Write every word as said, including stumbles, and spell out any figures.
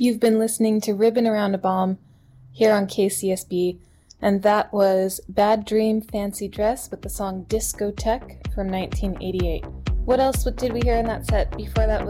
You've been listening to Ribbon Around a Bomb here on K C S B, and that was Bad Dream Fancy Dress with the song Discotheque from nineteen eighty-eight. What else did we hear in that set? Before that was